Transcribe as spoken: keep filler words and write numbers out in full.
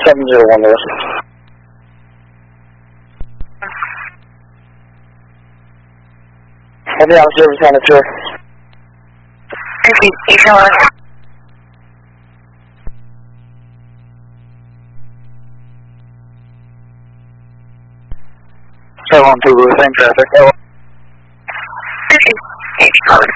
seven zero one, Lewis. Heavy on service on the tour. Fifty, eight one. seven one two, Lewis, same traffic. Fifty, eight one.